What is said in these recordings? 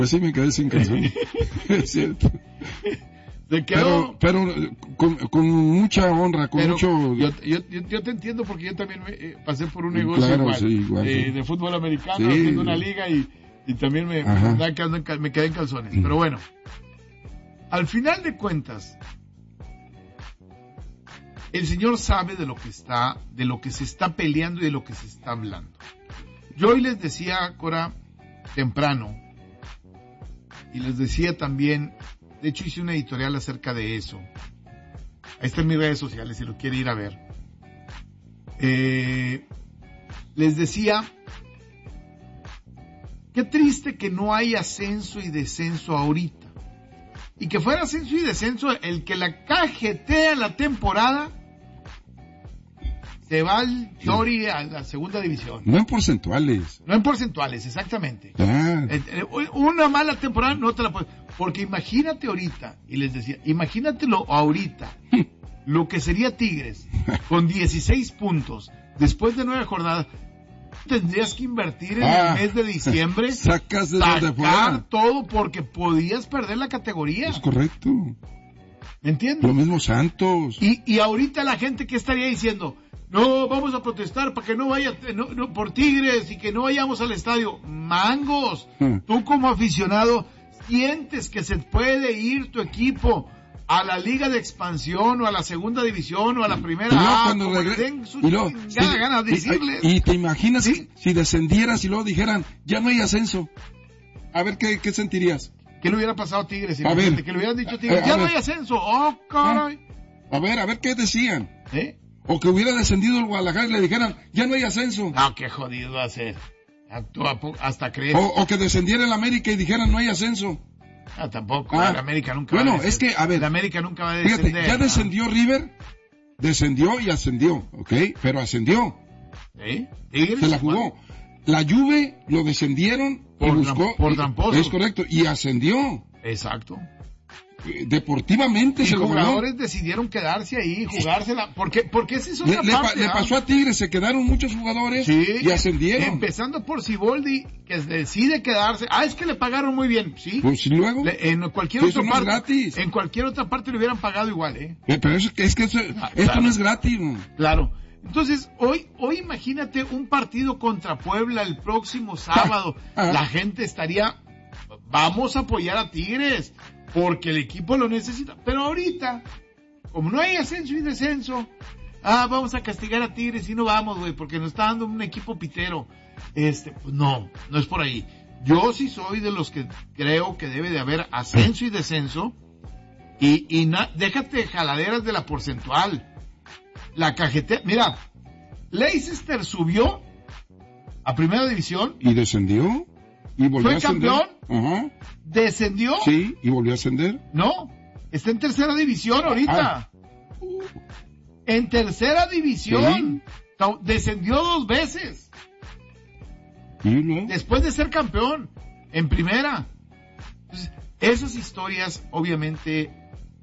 Pues sí, me quedé sin canción. Es cierto. Se quedó. Pero con mucha honra, con mucho... Yo te entiendo porque yo también pasé por un negocio claro, igual, de fútbol americano, sí, haciendo una liga y también me quedé en calzones. Pero bueno, al final de cuentas, el Señor sabe de lo que se está peleando y de lo que se está hablando. Yo hoy les decía, Cora, temprano, y les decía también, de hecho hice una editorial acerca de eso. Ahí está en mis redes sociales si lo quiere ir a ver. Les decía, qué triste que no hay ascenso y descenso ahorita. Y que fuera ascenso y descenso, el que la cajetea la temporada se va al Tori a la segunda división. No en porcentuales. No en porcentuales, exactamente. Ah. Una mala temporada no te la puedes... Porque imagínate ahorita, y les decía, imagínatelo ahorita, lo que sería Tigres, con 16 puntos, después de 9 jornadas, tendrías que invertir en el mes de diciembre, sacar todo porque podías perder la categoría. Es correcto. ¿Me entiendes? Lo mismo Santos. Y ahorita la gente que estaría diciendo, no, vamos a protestar para que no vaya por Tigres y que no vayamos al estadio. Mangos, tú como aficionado sientes que se puede ir tu equipo a la liga de expansión o a la segunda división o a la primera gana de decirles. Y te imaginas si descendieras y luego dijeran, ya no hay ascenso. A ver, ¿qué sentirías? ¿Qué le hubiera pasado a Tigres? A ver, que le hubieran dicho a Tigres, ya no hay ascenso. ¡Oh, caray! A ver, ¿qué decían? O que hubiera descendido el Guadalajara y le dijeran, ya no hay ascenso. No, qué jodido va a ser. Hasta creer. O que descendiera el América y dijeran, no hay ascenso. Tampoco, el América nunca va a descender. Es que, a ver. El América nunca va a descender. Fíjate, ya descendió River, descendió y ascendió, ¿ok? Pero ascendió. ¿Sí? Se la jugó. La Juve lo descendieron y buscó. Por tramposo. Es correcto, y ascendió. Exacto. Deportivamente y se lo ganó. Los jugadores decidieron quedarse ahí, jugársela, porque esa es otra parte. Le pasó a Tigres, se quedaron muchos jugadores y ascendieron. Empezando por Siboldi, que decide quedarse. Es que le pagaron muy bien, ¿sí? Pues luego. En cualquier otra parte. No es gratis. En cualquier otra parte le hubieran pagado igual, Pero esto no es gratis, ¿no? Claro. Entonces, hoy imagínate un partido contra Puebla el próximo sábado. La gente estaría, vamos a apoyar a Tigres, porque el equipo lo necesita. Pero ahorita, como no hay ascenso y descenso, vamos a castigar a Tigres y no vamos, güey, porque nos está dando un equipo pitero. Pues no es por ahí. Yo sí soy de los que creo que debe de haber ascenso y descenso, y déjate jaladeras de la porcentual. La cajetea, mira, Leicester subió a primera división. Y descendió. Y volvió a ascender. ¿Fue campeón? ¿Descendió? Sí, y volvió a ascender. No, está en tercera división ahorita. En tercera división. ¿Sí? Descendió 2 veces. ¿Y luego? Después de ser campeón. En primera. Entonces, esas historias, obviamente...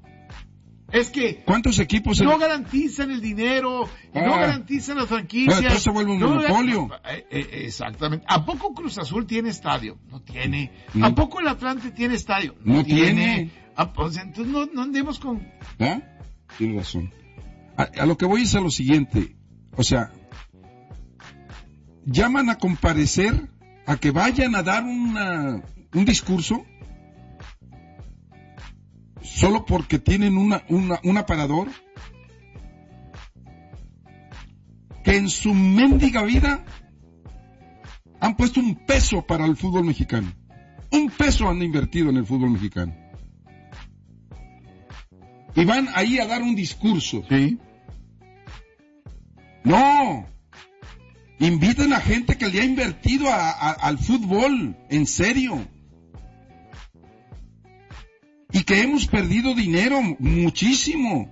Es que ¿cuántos equipos no garantizan el dinero, no garantizan las franquicias. Entonces se vuelve un monopolio. Exactamente. ¿A poco Cruz Azul tiene estadio? No tiene. ¿A poco el Atlante tiene estadio? No tiene. Pues entonces no andemos con... Tienes razón. A lo que voy es a lo siguiente. O sea, llaman a comparecer, a que vayan a dar un discurso, solo porque tienen un aparador que en su mendiga vida han puesto un peso para el fútbol mexicano. Un peso han invertido en el fútbol mexicano. Y van ahí a dar un discurso. Sí. No. Inviten a gente que le ha invertido al fútbol, en serio. Y que hemos perdido dinero, muchísimo.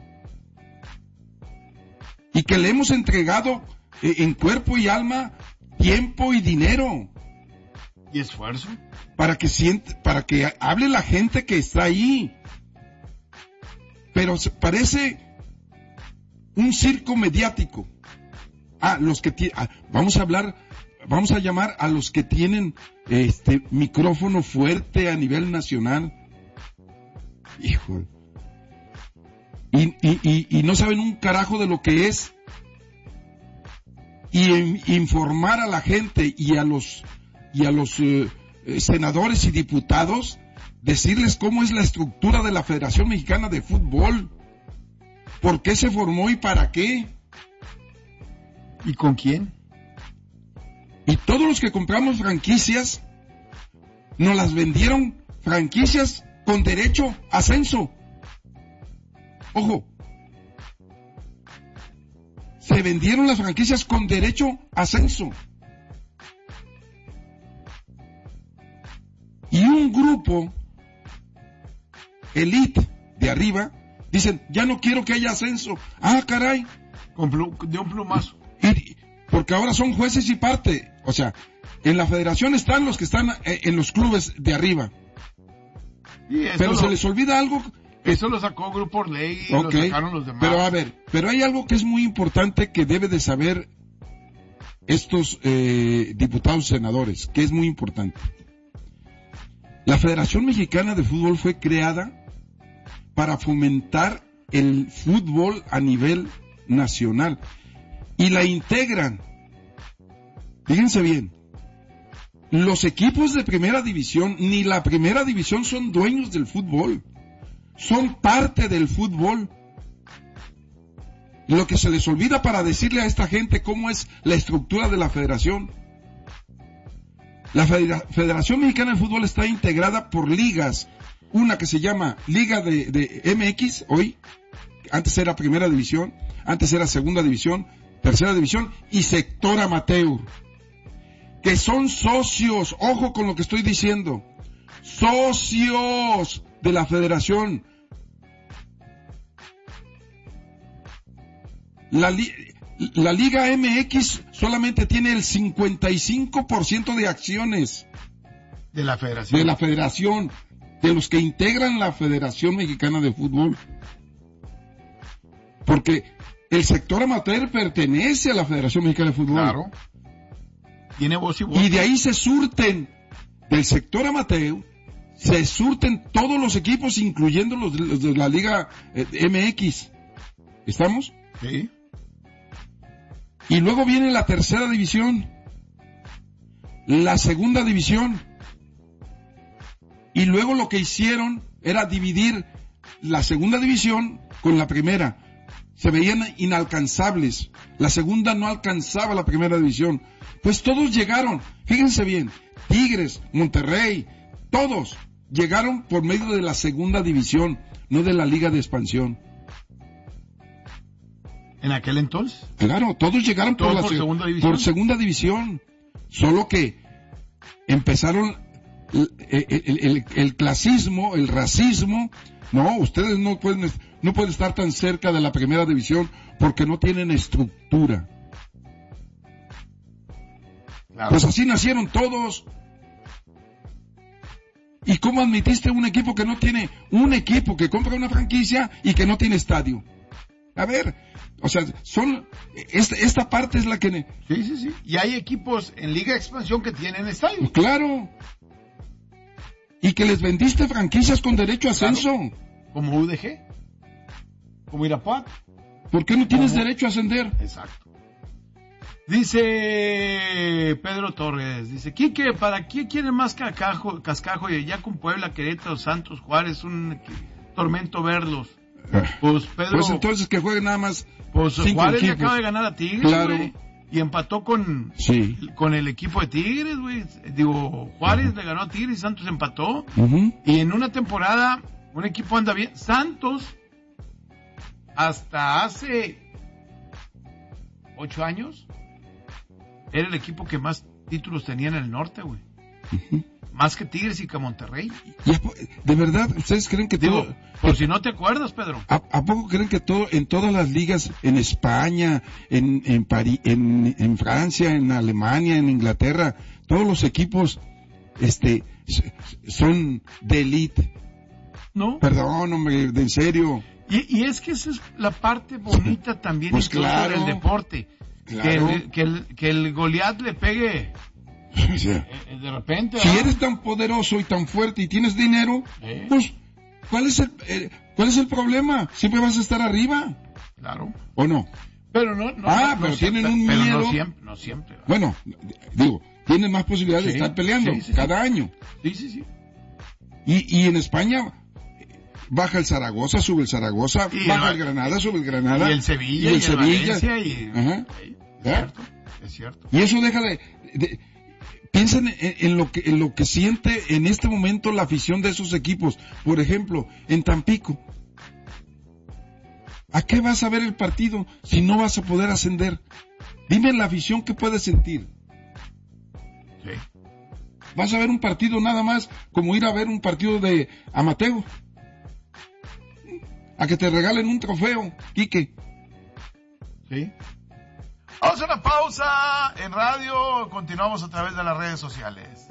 Y que le hemos entregado en cuerpo y alma, tiempo y dinero. ¿Y esfuerzo? Para que hable la gente que está ahí. Pero parece un circo mediático. Vamos a hablar vamos a llamar a los que tienen micrófono fuerte a nivel nacional. Hijo. Y no saben un carajo de lo que es. Y informar a la gente y a los senadores y diputados, decirles cómo es la estructura de la Federación Mexicana de Fútbol, por qué se formó y para qué. ¿Y con quién? Y todos los que compramos franquicias, nos las vendieron franquicias con derecho a ascenso. Ojo, se vendieron las franquicias con derecho a ascenso. Y un grupo elite de arriba dicen, ya no quiero que haya ascenso. Ah, caray. De un plumazo. Porque ahora son jueces y parte. O sea, en la federación están los que están en los clubes de arriba. Pero se les olvida algo. Eso lo sacó Grupo Orlegui y lo sacaron los demás. Pero a ver, hay algo que es muy importante que debe de saber estos diputados y senadores, que es muy importante. La Federación Mexicana de Fútbol fue creada para fomentar el fútbol a nivel nacional y la integran. Fíjense bien, los equipos de primera división ni la primera división son dueños del fútbol, son parte del fútbol. Lo que se les olvida para decirle a esta gente cómo es la estructura de la federación. La Federación Mexicana de Fútbol está integrada por ligas, una que se llama Liga de MX, hoy, antes era Primera División, antes era Segunda División, Tercera División y Sector Amateur, que son socios, ojo con lo que estoy diciendo, socios de la Federación. La Liga MX solamente tiene el 55% de acciones de la federación, de los que integran la Federación Mexicana de Fútbol. Porque el sector amateur pertenece a la Federación Mexicana de Fútbol. Claro. Tiene voz y voto. Y de ahí se surten, del sector amateur, se surten todos los equipos, incluyendo los de la Liga MX. ¿Estamos? Sí. Y luego viene la tercera división, la segunda división, y luego lo que hicieron era dividir la segunda división con la primera. Se veían inalcanzables, la segunda no alcanzaba la primera división. Pues todos llegaron, fíjense bien, Tigres, Monterrey, todos llegaron por medio de la segunda división, no de la Liga de Expansión. ¿En aquel entonces? Claro, todos llegaron por segunda división. Solo que empezaron el clasismo, el racismo. No, ustedes no pueden estar tan cerca de la primera división porque no tienen estructura. Claro. Pues así nacieron todos. ¿Y cómo admitiste un equipo que no tiene, un equipo que compra una franquicia y que no tiene estadio? A ver, o sea, esta parte es la que... Sí. Y hay equipos en Liga de Expansión que tienen estadio. Claro. Y que les vendiste franquicias con derecho a ascenso. Claro. Como UDG. Como Irapuato. ¿Por qué no tienes derecho a ascender? Exacto. Dice Pedro Torres, dice, Quique, ¿para qué quieren más cascajo? Y ya con Puebla, Querétaro, Santos, Juárez, un tormento verlos. Pues Pedro, pues entonces que jueguen nada más. Pues Juárez le acaba de ganar a Tigres, claro. Güey, y empató con el equipo de Tigres, güey. Digo, Juárez le ganó a Tigres y Santos empató. Y en una temporada un equipo anda bien. Santos hasta hace 8 años era el equipo que más títulos tenía en el norte, güey. Más que Tigres y que Monterrey. ¿De verdad ustedes creen que digo, todo... Por si no te acuerdas, Pedro. ¿A poco creen que todo, en todas las ligas, en España, en París, en Francia, en Alemania, en Inglaterra, todos los equipos, son de elite? No. Perdón, hombre, en serio. Y es que esa es la parte bonita también pues del deporte. Claro. Que el Goliat le pegue. O sea, De repente. si eres tan poderoso y tan fuerte y tienes dinero, pues, ¿cuál es el problema? Siempre vas a estar arriba. Claro. ¿O no? Pero no pero tienen un miedo. No siempre. ¿verdad? Bueno, digo, tienen más posibilidades de estar peleando cada año. Sí. Y en España baja el Zaragoza, sube el Zaragoza, baja el Granada, sube el Granada. Y el Sevilla, y el Valencia, Ajá. Es cierto. Y eso deja de piensen en lo que siente en este momento la afición de esos equipos. Por ejemplo, en Tampico. ¿A qué vas a ver el partido si no vas a poder ascender? Dime la afición que puedes sentir. Sí. Vas a ver un partido nada más como ir a ver un partido de amateur. A que te regalen un trofeo, Quique. Sí. Vamos a una pausa en radio, continuamos a través de las redes sociales.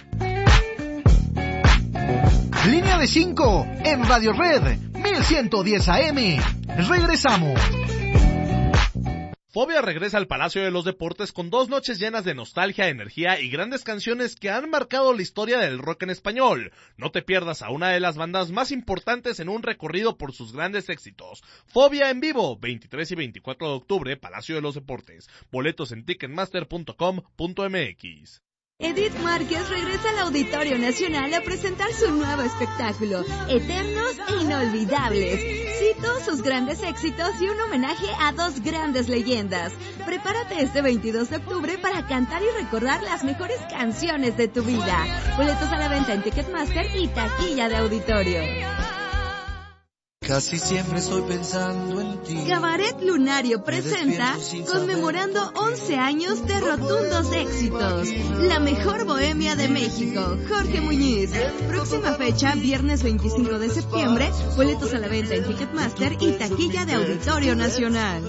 Línea de 5 en Radio Red 1110 AM. Regresamos. Fobia regresa al Palacio de los Deportes con 2 noches llenas de nostalgia, energía y grandes canciones que han marcado la historia del rock en español. No te pierdas a una de las bandas más importantes en un recorrido por sus grandes éxitos. Fobia en vivo, 23 y 24 de octubre, Palacio de los Deportes. Boletos en ticketmaster.com.mx. Edith Márquez regresa al Auditorio Nacional a presentar su nuevo espectáculo, Eternos e Inolvidables. Cito sus grandes éxitos y un homenaje a 2 grandes leyendas. Prepárate este 22 de octubre para cantar y recordar las mejores canciones de tu vida. Boletos a la venta en Ticketmaster y taquilla de auditorio. Casi siempre estoy pensando en ti. Cabaret Lunario presenta, conmemorando 11 años de rotundos éxitos, la mejor bohemia de México, Jorge Muñiz. Próxima fecha, viernes 25 de septiembre, boletos a la venta en Ticketmaster y taquilla de Auditorio Nacional.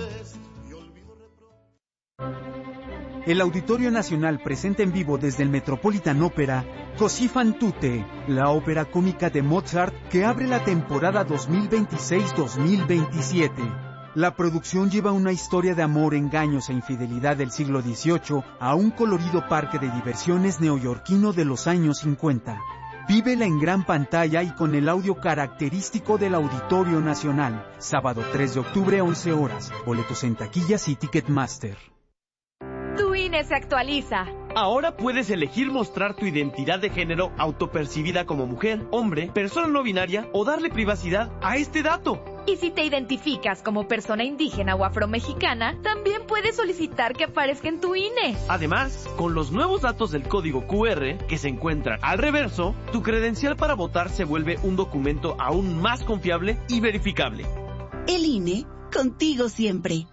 El Auditorio Nacional presenta en vivo desde el Metropolitan Opera Così fan tutte, la ópera cómica de Mozart que abre la temporada 2026-2027. La producción lleva una historia de amor, engaños e infidelidad del siglo XVIII a un colorido parque de diversiones neoyorquino de los años 50. Vívela en gran pantalla y con el audio característico del Auditorio Nacional. Sábado 3 de octubre, 11 horas. Boletos en taquillas y Ticketmaster. Tu INE se actualiza. Ahora puedes elegir mostrar tu identidad de género autopercibida como mujer, hombre, persona no binaria o darle privacidad a este dato. Y si te identificas como persona indígena o afromexicana, también puedes solicitar que aparezca en tu INE. Además, con los nuevos datos del código QR que se encuentran al reverso, tu credencial para votar se vuelve un documento aún más confiable y verificable. El INE, contigo siempre.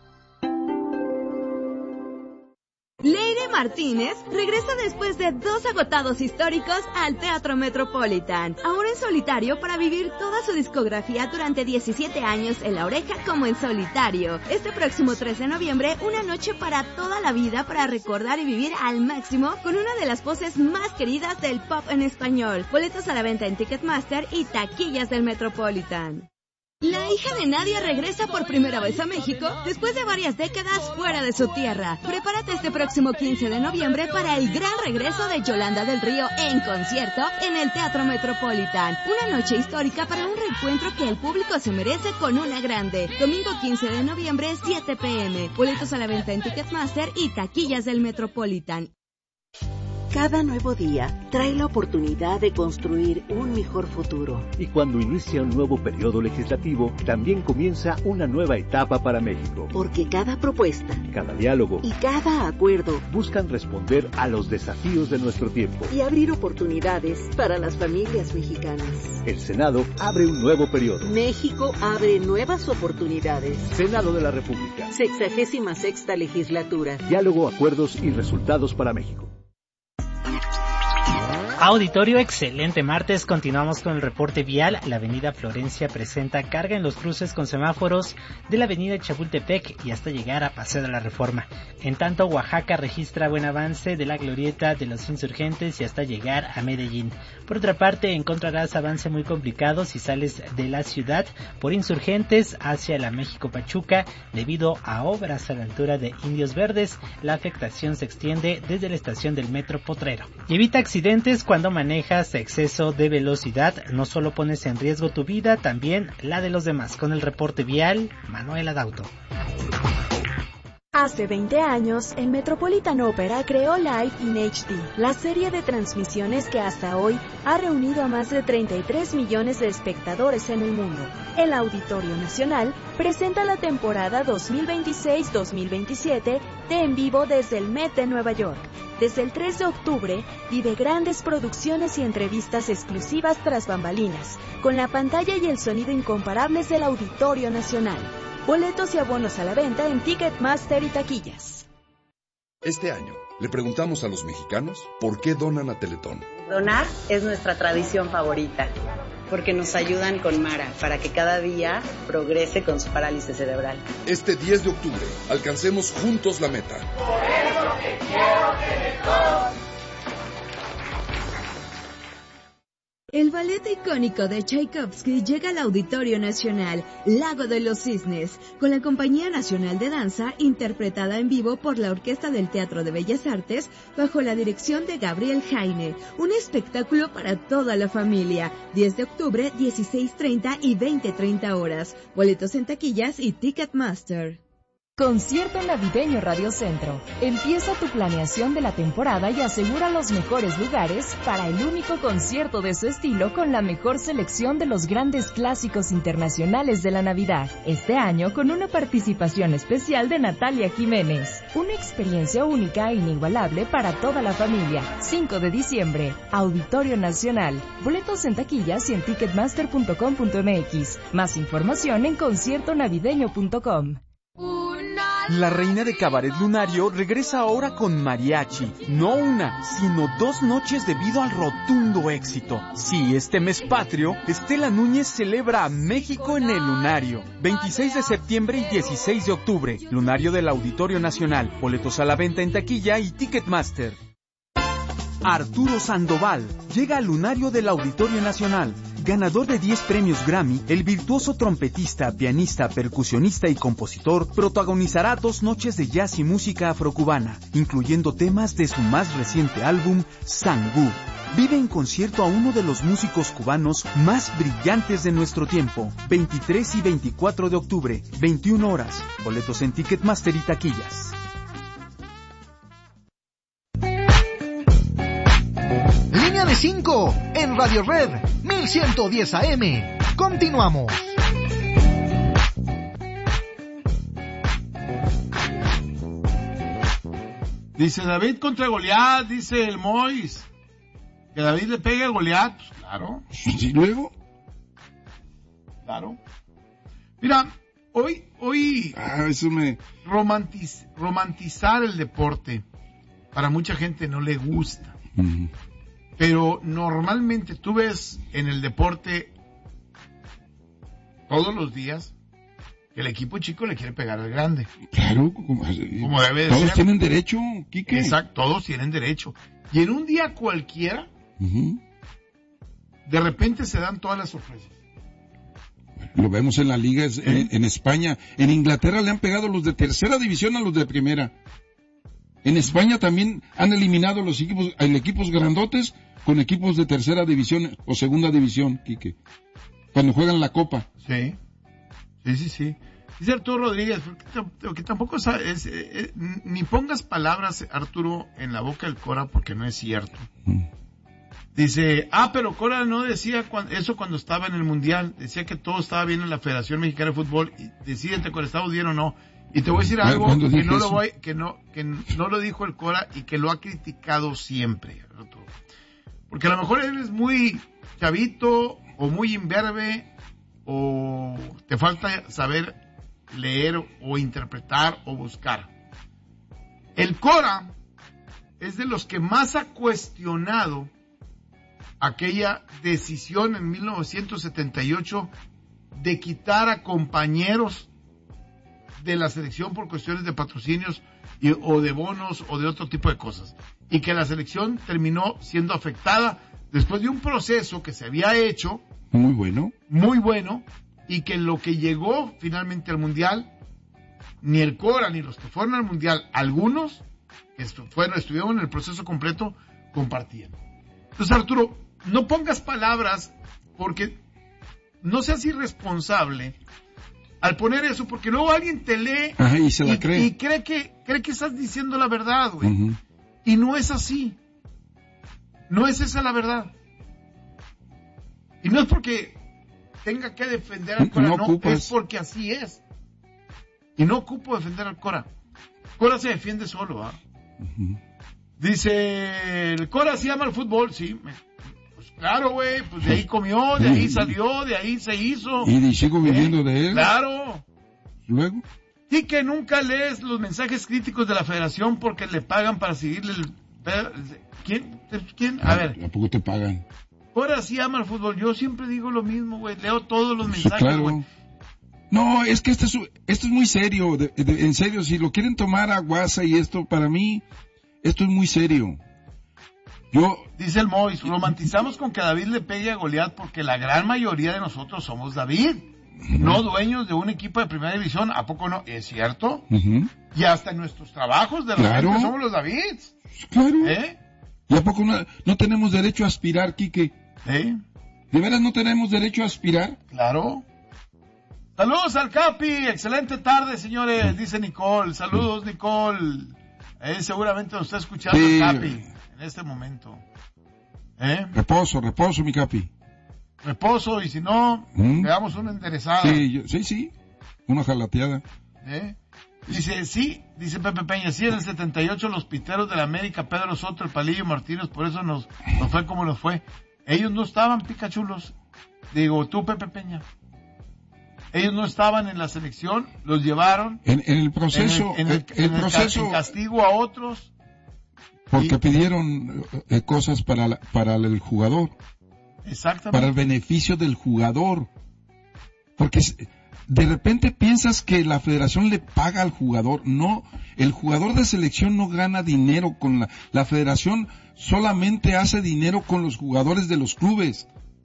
Leire Martínez regresa después de 2 agotados históricos al Teatro Metropolitan, ahora en solitario para vivir toda su discografía durante 17 años en La Oreja como en solitario. Este próximo 3 de noviembre, una noche para toda la vida para recordar y vivir al máximo con una de las voces más queridas del pop en español. Boletos a la venta en Ticketmaster y taquillas del Metropolitan. La hija de Nadia regresa por primera vez a México después de varias décadas fuera de su tierra. Prepárate este próximo 15 de noviembre para el gran regreso de Yolanda del Río en concierto en el Teatro Metropolitan. Una noche histórica para un reencuentro que el público se merece con una grande. Domingo 15 de noviembre, 7 p.m. Boletos a la venta en Ticketmaster y taquillas del Metropolitan. Cada nuevo día trae la oportunidad de construir un mejor futuro. Y cuando inicia un nuevo periodo legislativo, también comienza una nueva etapa para México. Porque cada propuesta, cada diálogo y cada acuerdo buscan responder a los desafíos de nuestro tiempo y abrir oportunidades para las familias mexicanas. El Senado abre un nuevo periodo. México abre nuevas oportunidades. Senado de la República. 66ª legislatura. Diálogo, acuerdos y resultados para México. Auditorio, excelente martes. Continuamos con el reporte vial. La avenida Florencia presenta carga en los cruces con semáforos de la avenida Chapultepec y hasta llegar a Paseo de la Reforma. En tanto, Oaxaca registra buen avance de la glorieta de los Insurgentes y hasta llegar a Medellín. Por otra parte, encontrarás avance muy complicado si sales de la ciudad por Insurgentes hacia la México Pachuca debido a obras a la altura de Indios Verdes. La afectación se extiende desde la estación del Metro Potrero. Y evita accidentes cuando manejas a exceso de velocidad. No solo pones en riesgo tu vida, también la de los demás. Con el reporte vial, Manuel Adauto. Hace 20 años, el Metropolitan Opera creó Live in HD, la serie de transmisiones que hasta hoy ha reunido a más de 33 millones de espectadores en el mundo. El Auditorio Nacional presenta la temporada 2026-2027 de En Vivo desde el Met de Nueva York. Desde el 3 de octubre, vive grandes producciones y entrevistas exclusivas tras bambalinas, con la pantalla y el sonido incomparables del Auditorio Nacional. Boletos y abonos a la venta en Ticketmaster y taquillas. Este año, le preguntamos a los mexicanos por qué donan a Teletón. Donar es nuestra tradición favorita, porque nos ayudan con Mara para que cada día progrese con su parálisis cerebral. Este 10 de octubre, alcancemos juntos la meta. Por eso te quiero, Teletón. El ballet icónico de Tchaikovsky llega al Auditorio Nacional, Lago de los Cisnes, con la Compañía Nacional de Danza, interpretada en vivo por la Orquesta del Teatro de Bellas Artes, bajo la dirección de Gabriel Jaine. Un espectáculo para toda la familia. 10 de octubre, 16:30 y 20:30 horas. Boletos en taquillas y Ticketmaster. Concierto navideño Radio Centro. Empieza tu planeación de la temporada y asegura los mejores lugares para el único concierto de su estilo con la mejor selección de los grandes clásicos internacionales de la Navidad. Este año con una participación especial de Natalia Jiménez. Una experiencia única e inigualable para toda la familia. 5 de diciembre, Auditorio Nacional. Boletos en taquillas y en ticketmaster.com.mx. Más información en conciertonavideño.com. La reina de Cabaret Lunario regresa ahora con mariachi. No una, sino 2 noches debido al rotundo éxito. Sí, este mes patrio, Estela Núñez celebra a México en el Lunario. 26 de septiembre y 16 de octubre. Lunario del Auditorio Nacional. Boletos a la venta en taquilla y Ticketmaster. Arturo Sandoval llega al Lunario del Auditorio Nacional. Ganador de 10 premios Grammy, el virtuoso trompetista, pianista, percusionista y compositor protagonizará 2 noches de jazz y música afrocubana, incluyendo temas de su más reciente álbum, Sangú. Vive en concierto a uno de los músicos cubanos más brillantes de nuestro tiempo. 23 y 24 de octubre, 21 horas. Boletos en Ticketmaster y taquillas. Línea de 5 en Radio Red 1110 AM. Continuamos. Dice David contra Goliat, dice el Mois. Que David le pegue a Goliat, pues claro. ¿Y luego? Claro. Mira, hoy eso me... romantizar el deporte para mucha gente no le gusta. Pero normalmente tú ves en el deporte todos los días que el equipo chico le quiere pegar al grande. Claro, como debe de todos ser. Tienen derecho, Quique. Exacto, todos tienen derecho. Y en un día cualquiera, de repente se dan todas las sorpresas. Lo vemos en la liga, en España. En Inglaterra le han pegado los de tercera división a los de primera. En España también han eliminado los equipos grandotes con equipos de tercera división o segunda división, Quique, cuando juegan la Copa. Sí. Dice Arturo Rodríguez, porque tampoco sabes, ni pongas palabras, Arturo, en la boca del Cora, porque no es cierto. Dice, pero Cora no decía eso cuando estaba en el Mundial, decía que todo estaba bien en la Federación Mexicana de Fútbol, y decídete cuando estaba bien o no. Y te voy a decir algo que no lo dijo el Cora y que lo ha criticado siempre, Arturo. Porque a lo mejor eres muy chavito o muy imberbe o te falta saber leer o interpretar o buscar. El Cora es de los que más ha cuestionado aquella decisión en 1978 de quitar a compañeros de la selección por cuestiones de patrocinios o de bonos o de otro tipo de cosas. Y que la selección terminó siendo afectada después de un proceso que se había hecho. Muy bueno. Muy bueno. Y que lo que llegó finalmente al Mundial, ni el Cora ni los que fueron al Mundial, algunos que estuvieron en el proceso completo, compartían. Entonces, Arturo, no pongas palabras porque no seas irresponsable al poner eso, porque luego alguien te lee. Ajá, y se la cree. Y cree que estás diciendo la verdad, güey. Uh-huh. Y no es así. No es esa la verdad. Y no es porque tenga que defender al Cora, no, es porque así es. Y no ocupo defender al Cora. Cora se defiende solo, ¿ah? Uh-huh. Dice, el Cora se llama el fútbol, sí. Pues claro, güey, pues de ahí comió, de ahí salió, de ahí se hizo. Y sigo viviendo de él. Claro. Luego. Y que nunca lees los mensajes críticos de la federación porque le pagan para seguirle el... ¿Quién? A ver. ¿A poco te pagan? Ahora sí ama el fútbol. Yo siempre digo lo mismo, güey. Leo todos los mensajes, güey. Claro. No, es que esto es muy serio. En serio, si lo quieren tomar a guasa y esto, para mí, esto es muy serio. Dice el Mois, romantizamos con que David le pegue a Goliat porque la gran mayoría de nosotros somos David. No dueños de un equipo de primera división, ¿a poco no? ¿Es cierto? Uh-huh. Y hasta en nuestros trabajos de repente somos los Davids. Claro. ¿Y a poco no tenemos derecho a aspirar, Quique? ¿De veras no tenemos derecho a aspirar? Claro. Saludos al Capi, excelente tarde, señores, dice Nicole. Saludos, Nicole. Seguramente nos está escuchando el Capi en este momento. Reposo, mi Capi. Reposo, y si no, le damos una enderezada. Sí, una jalateada. Dice Pepe Peña, sí, en el 78 los piteros de la América, Pedro Soto, el Palillo Martínez, por eso nos fue como nos fue. Ellos no estaban, picachulos. Digo, tú, Pepe Peña. Ellos no estaban en la selección, los llevaron. En el proceso. En castigo a otros. Porque pidieron cosas para el jugador. Exactamente. Para el beneficio del jugador. Porque de repente piensas que la federación le paga al jugador. No, el jugador de selección no gana dinero con la federación, solamente hace dinero con los jugadores de los clubes.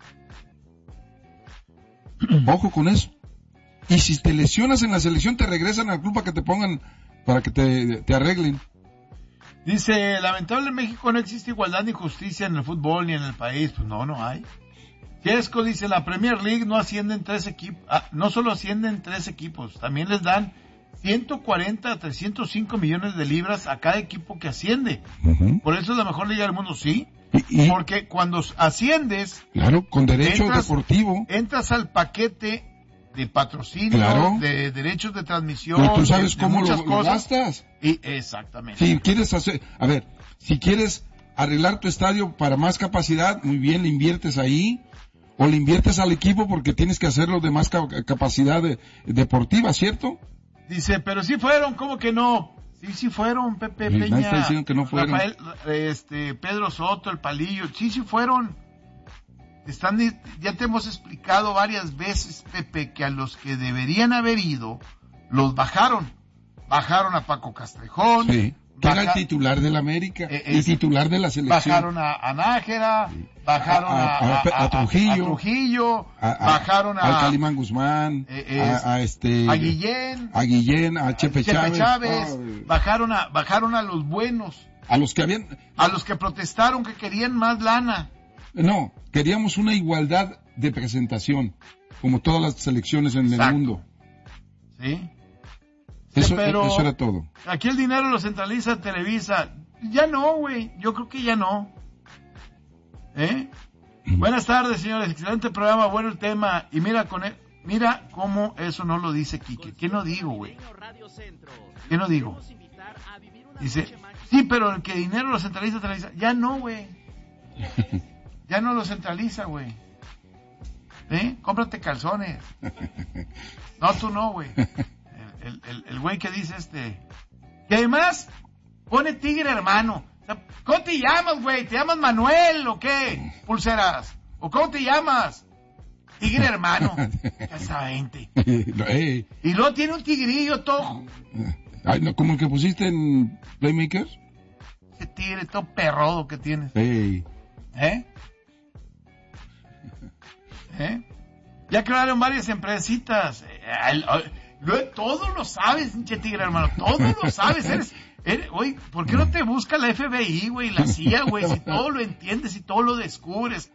Ojo con eso. Y si te lesionas en la selección, te regresan al club para que te pongan, para que te arreglen. Dice, lamentable en México no existe igualdad ni justicia en el fútbol ni en el país. Pues no hay. Chesco dice, la Premier League no ascienden 3 equipos, no solo ascienden 3 equipos, también les dan 140 a 305 millones de libras a cada equipo que asciende. Uh-huh. Por eso es la mejor liga del mundo, sí. Porque cuando asciendes... Claro, con derecho deportivo. Entras al paquete de patrocinio, claro, de derechos de transmisión. Pero tú sabes cómo lo gastas. Exactamente. Si quieres si quieres arreglar tu estadio para más capacidad, muy bien, le inviertes ahí. O le inviertes al equipo porque tienes que hacerlo de más capacidad deportiva, ¿cierto? Dice, pero sí fueron, ¿cómo que no? Sí fueron, Pepe Peña. Nadie está diciendo que no fueron. Rafael, Pedro Soto, el Palillo, sí fueron. Ya te hemos explicado varias veces, Pepe, que a los que deberían haber ido, los bajaron. Bajaron a Paco Castrejón. Sí. Que era el titular del América y titular de la selección. Bajaron a Nájera, bajaron a Trujillo, bajaron al Calimán Guzmán, a Guillén, a Chepe Chávez. Bajaron a los buenos. A los que protestaron que querían más lana. No, queríamos una igualdad de presentación, como todas las selecciones en el mundo. Sí. Eso era todo. Aquí el dinero lo centraliza Televisa. Ya no, güey. Yo creo que ya no. Buenas tardes, señores. Excelente programa, bueno el tema. Y mira cómo eso no lo dice Quique. ¿Qué no digo, güey? ¿Qué no digo? Dice, sí, pero el que dinero lo centraliza Televisa. Ya no, güey. Ya no lo centraliza, güey. Cómprate calzones. No, tú no, güey. El güey que dice que además pone Tigre Hermano. ¿Cómo te llamas, güey? ¿Te llamas Manuel o qué? Pulseras. ¿O cómo te llamas? Tigre hermano. Casa 20. Y luego tiene un tigrillo todo. Ay, no, como el que pusiste en Playmaker. Ese tigre todo perrodo que tienes. Ya crearon varias empresitas. Todo lo sabes, pinche tigre hermano. Todo lo sabes. Oye, ¿por qué no te busca la FBI, güey? La CIA, güey. Si todo lo entiendes y todo lo descubres.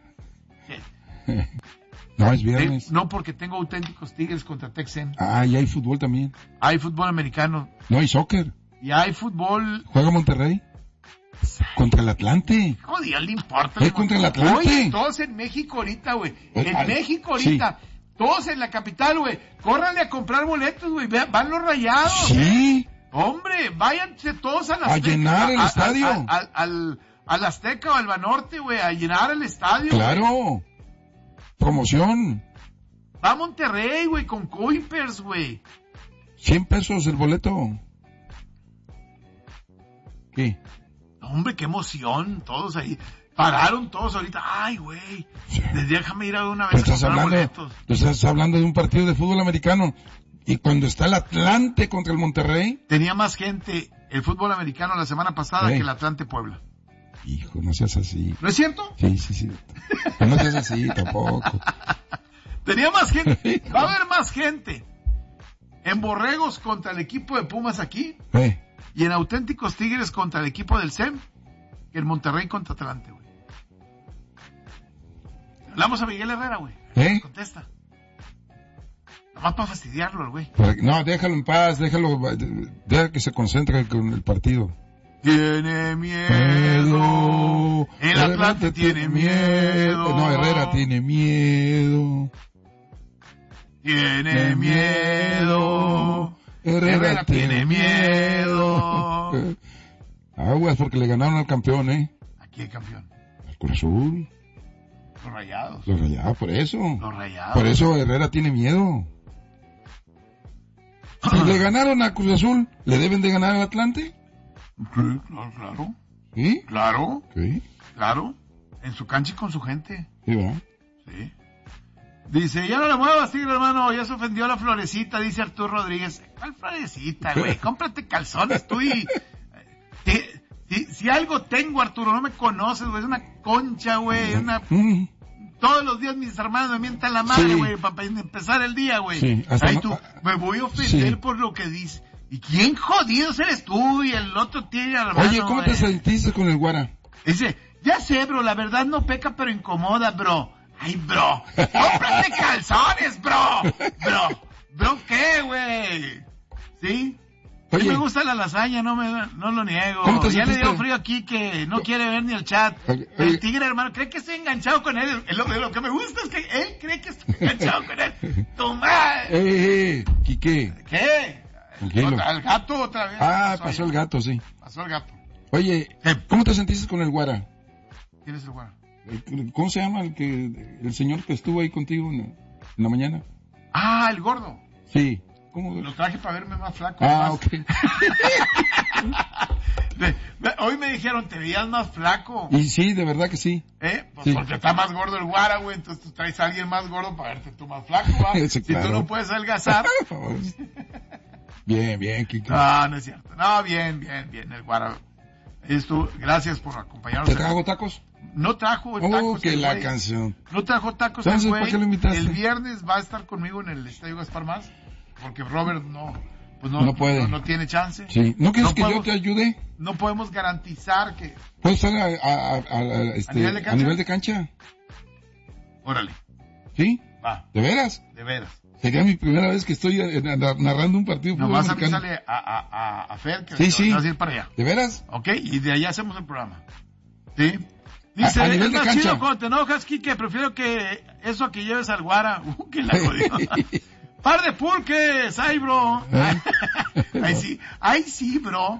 No, es viernes. No, porque tengo auténticos Tigres contra Texan. Ah, y hay fútbol también. Hay fútbol americano. No, hay soccer. Y hay fútbol... ¿Juega Monterrey? Contra el Atlante. Joder, le importa. Es contra el Atlante. Oye, todos en México ahorita, güey. En México ahorita. Sí. Todos en la capital, güey. Córranle a comprar boletos, güey. Van los Rayados. Sí. Hombre, váyanse todos a la Azteca. A llenar el estadio. Al Azteca o al Banorte, güey. A llenar el estadio. Claro. Wey. Promoción. Va a Monterrey, güey, con Kuipers, güey. 100 pesos el boleto. ¿Qué? Hombre, qué emoción. Todos ahí. Pararon todos ahorita. Ay, güey. Déjame ir a una vez a comprar boletos. Tú estás hablando de un partido de fútbol americano. Y cuando está el Atlante contra el Monterrey. Tenía más gente el fútbol americano la semana pasada que el Atlante Puebla. Hijo, no seas así. ¿No es cierto? Sí. No seas así tampoco. Tenía más gente. Va a haber más gente en Borregos contra el equipo de Pumas aquí. Y en Auténticos Tigres contra el equipo del SEM. Que en Monterrey contra Atlante, güey. Hablamos a Miguel Herrera, güey. Contesta. Nomás para fastidiarlo, güey. No, déjalo en paz, deja que se concentre con el partido. Tiene miedo. El Atlante tiene miedo. No, Herrera tiene miedo. Tiene miedo. Herrera tiene miedo. Aguas porque le ganaron al campeón, ¿A quién campeón? Al Cruz Azul. Los Rayados. Los Rayados, por eso. Los Rayados. Por eso Herrera tiene miedo. Si le ganaron a Cruz Azul, ¿le deben de ganar al Atlante? Sí, claro. ¿Sí? Claro. Sí. Claro. En su cancha y con su gente. Sí, ¿verdad? Sí. Dice, ya no le muevas, tigre hermano, ya se ofendió la Florecita, dice Arturo Rodríguez. ¿Cuál Florecita, güey? Cómprate calzones tú y... Si algo tengo, Arturo, no me conoces, güey, es una concha, güey, Todos los días mis hermanos me mientan la madre, güey, para empezar el día, güey. Sí, me voy a ofender por lo que dices. ¿Y quién jodidos eres tú? Y el otro tiene a la mano. Oye, ¿cómo te sentiste con el Guara? Dice, ya sé, bro, la verdad no peca, pero incomoda, bro. Ay, bro, cómprate calzones, bro. Bro, ¿qué, güey? ¿Sí? Oye, me gusta la lasaña, no lo niego. Ya le dio frío aquí que no quiere ver ni el chat. El tigre, hermano, cree que estoy enganchado con él. Lo que me gusta es que él cree que estoy enganchado con él. ¡Tu madre! ¿Qué? ¿Qué? Al gato otra vez. Pasó el gato, sí. Pasó el gato. Oye, ¿cómo te sentiste con el Guara? ¿Quién es el Guara? ¿Cómo se llama el señor que estuvo ahí contigo en la mañana? El gordo. Sí. ¿Cómo? Lo traje para verme más flaco. Ok. Hoy me dijeron, te veías más flaco. Y sí, de verdad que sí. Pues sí. Porque está más gordo el Guara, güey. Entonces tú traes a alguien más gordo para verte tú más flaco, ¿va? Sí, claro. Si tú no puedes adelgazar. Bien, Kike. No es cierto. No, bien, el Guara. Gracias por acompañarnos. ¿Te trajo tacos? No trajo tacos. Que la canción. No trajo tacos. Entonces, ¿por qué lo invitaste? El viernes va a estar conmigo en el Estadio Gaspar Más. Porque Robert no puede. No tiene chance. Sí. ¿No quieres que yo te ayude? No podemos garantizar que... ¿Puedes estar a nivel de cancha? Órale. ¿Sí? Va. ¿De veras? De veras. Sería mi primera vez que estoy narrando un partido. Nomás avísale a Fer que vas a ir para allá. ¿De veras? Ok, y de allá hacemos el programa. ¿Sí? Dice, es más chido cuando te enojas, Kike, prefiero que eso a que lleves al Guara. Que la jodió. ¡Par de pulques! ¡Ay, bro! ¡Ay, sí, bro!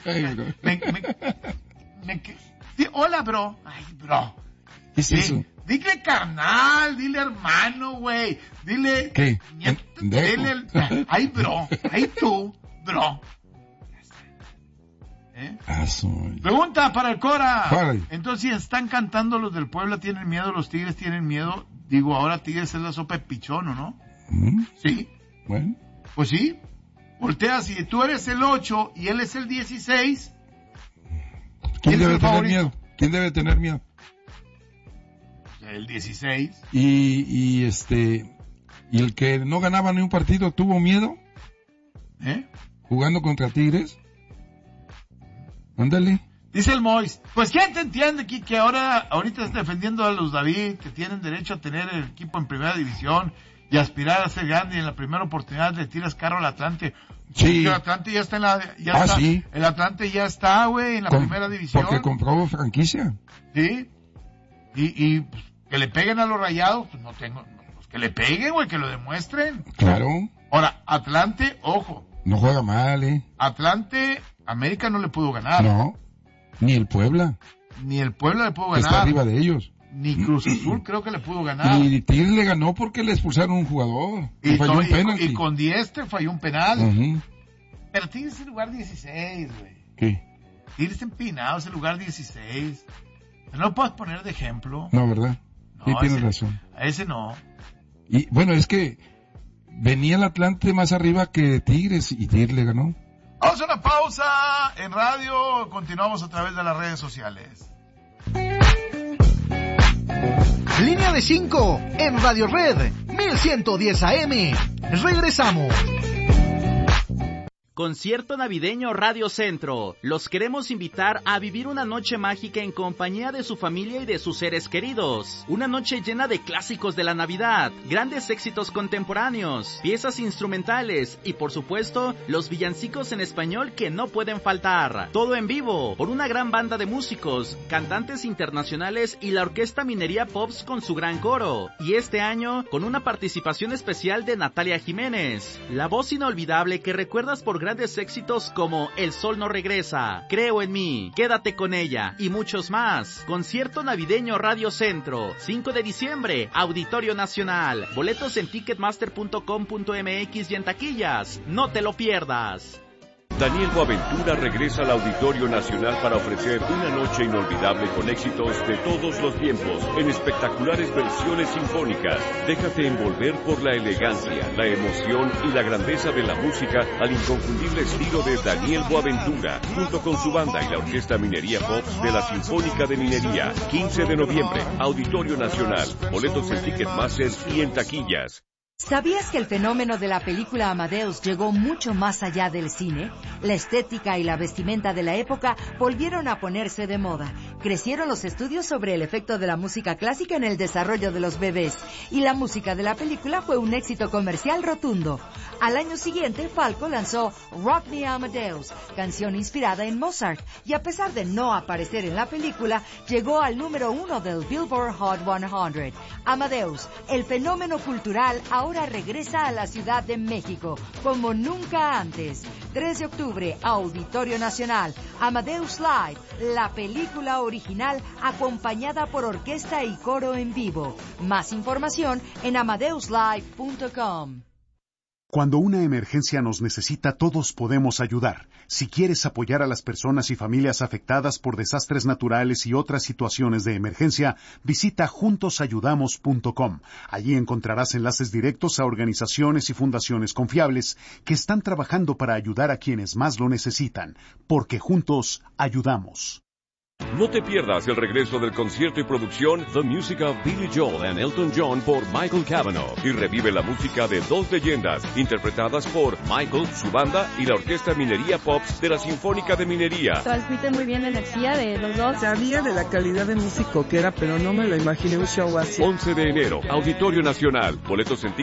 Sí, hola, bro. ¡Ay, bro! ¿Qué es eso? Dile carnal, dile hermano, güey. Dile... ¿Qué? Dile... ¡Ay, bro! ¡Ay, tú, bro! Pregunta para el Cora. Vale. Entonces, si están cantando los del Puebla, ¿tienen miedo? ¿Los Tigres tienen miedo? Digo, ahora Tigres es la sopa de pichón, ¿o no? Sí. Bueno. Pues sí. Voltea, si tú eres el 8 y él es el 16. ¿Quién debe tener miedo? ¿Quién debe tener miedo? El 16. Y el que no ganaba ni un partido tuvo miedo. Jugando contra Tigres. Ándale. Dice el Mois, pues ¿quién te entiende aquí que ahorita estás defendiendo a los David, que tienen derecho a tener el equipo en primera división y aspirar a ser grande, y en la primera oportunidad le tiras carro al Atlante? Sí. El Atlante ya está sí. El Atlante ya está, güey, en la primera división. Porque compró franquicia. Sí. Y pues, que le peguen a los Rayados, pues pues que le peguen, güey, que lo demuestren. Claro. Ahora, Atlante, ojo. No juega mal, Atlante, América no le pudo ganar. No. Ni el Puebla. Ni el Puebla le pudo ganar. Está arriba de ellos. Ni Cruz Azul creo que le pudo ganar. Ni Tigres le ganó porque le expulsaron un jugador. Y falló un penalti. Y con Dieste falló un penal. Pero Tigres es el lugar 16, güey. ¿Qué? Tigres empinado es el lugar 16. No lo puedes poner de ejemplo. No, ¿verdad? No, sí, tienes razón. A ese no. Y bueno, es que venía el Atlante más arriba que Tigres y Tigres le ganó. Vamos a una pausa en radio, continuamos a través de las redes sociales. Línea de 5 en Radio Red 1110 AM. Regresamos. Concierto navideño Radio Centro. Los queremos invitar a vivir una noche mágica en compañía de su familia y de sus seres queridos. Una noche llena de clásicos de la Navidad, grandes éxitos contemporáneos, piezas instrumentales y por supuesto los villancicos en español que no pueden faltar. Todo en vivo por una gran banda de músicos, cantantes internacionales y la Orquesta Minería Pops con su gran coro. Y este año con una participación especial de Natalia Jiménez, la voz inolvidable que recuerdas por grandes éxitos como El Sol No Regresa, Creo en Mí, Quédate con Ella y muchos más. Concierto navideño Radio Centro, 5 de diciembre, Auditorio Nacional. Boletos en ticketmaster.com.mx y en taquillas. No te lo pierdas. Daniel Boaventura regresa al Auditorio Nacional para ofrecer una noche inolvidable con éxitos de todos los tiempos, en espectaculares versiones sinfónicas. Déjate envolver por la elegancia, la emoción y la grandeza de la música al inconfundible estilo de Daniel Boaventura, junto con su banda y la Orquesta Minería Pops de la Sinfónica de Minería. 15 de noviembre, Auditorio Nacional. Boletos en Ticketmaster y en taquillas. ¿Sabías que el fenómeno de la película Amadeus llegó mucho más allá del cine? La estética y la vestimenta de la época volvieron a ponerse de moda. Crecieron los estudios sobre el efecto de la música clásica en el desarrollo de los bebés. Y la música de la película fue un éxito comercial rotundo. Al año siguiente, Falco lanzó Rock Me Amadeus, canción inspirada en Mozart. Y a pesar de no aparecer en la película, llegó al número 1 del Billboard Hot 100. Amadeus, el fenómeno cultural, ahora regresa a la Ciudad de México, como nunca antes. 3 de octubre, Auditorio Nacional, Amadeus Live, la película original acompañada por orquesta y coro en vivo. Más información en amadeuslive.com. Cuando una emergencia nos necesita, todos podemos ayudar. Si quieres apoyar a las personas y familias afectadas por desastres naturales y otras situaciones de emergencia, visita juntosayudamos.com. Allí encontrarás enlaces directos a organizaciones y fundaciones confiables que están trabajando para ayudar a quienes más lo necesitan, porque juntos ayudamos. No te pierdas el regreso del concierto y producción The Music of Billy Joel and Elton John por Michael Cavanaugh y revive la música de dos leyendas interpretadas por Michael, su banda y la Orquesta Minería Pops de la Sinfónica de Minería. Transmiten muy bien la energía de los dos. Sabía de la calidad de músico que era, pero no me lo imaginé un show así. 11 de enero, Auditorio Nacional. Boletos en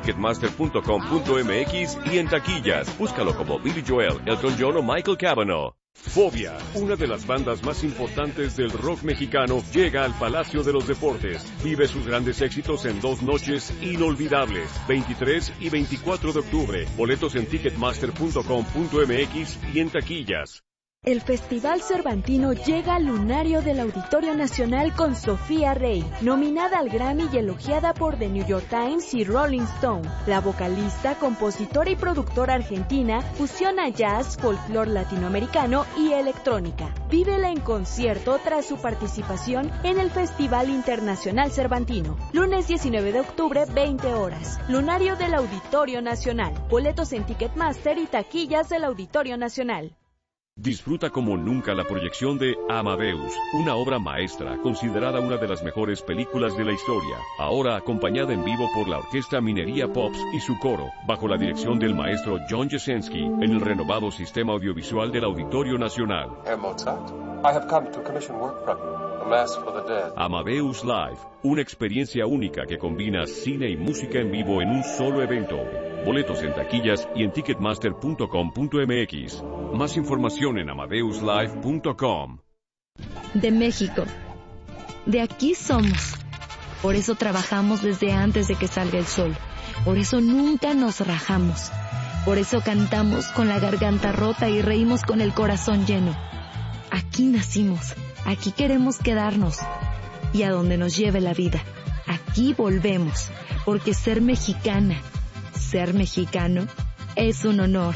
ticketmaster.com.mx y en taquillas. Búscalo como Billy Joel, Elton John o Michael Cavanaugh. Fobia, una de las bandas más importantes del rock mexicano, llega al Palacio de los Deportes. Vive sus grandes éxitos en 2 noches inolvidables, 23 y 24 de octubre. Boletos en ticketmaster.com.mx y en taquillas. El Festival Cervantino llega al lunario del Auditorio Nacional con Sofía Rey, nominada al Grammy y elogiada por The New York Times y Rolling Stone. La vocalista, compositora y productora argentina fusiona jazz, folclore latinoamericano y electrónica. Vívela en concierto tras su participación en el Festival Internacional Cervantino. Lunes 19 de octubre, 20 horas. Lunario del Auditorio Nacional. Boletos en Ticketmaster y taquillas del Auditorio Nacional. Disfruta como nunca la proyección de Amadeus, una obra maestra, considerada una de las mejores películas de la historia, ahora acompañada en vivo por la Orquesta Minería Pops y su coro, bajo la dirección del maestro John Jasenski, en el renovado sistema audiovisual del Auditorio Nacional. Herr Mozart, I have come to commission work from you, A Mass for the Dead. Amadeus Live, una experiencia única que combina cine y música en vivo en un solo evento. Boletos en taquillas y en ticketmaster.com.mx. Más información en amadeuslive.com. De México. De aquí somos. Por eso trabajamos desde antes de que salga el sol. Por eso nunca nos rajamos. Por eso cantamos con la garganta rota y reímos con el corazón lleno. Aquí nacimos. Aquí queremos quedarnos. Y a donde nos lleve la vida. Aquí volvemos. Porque ser mexicana, ser mexicano, es un honor.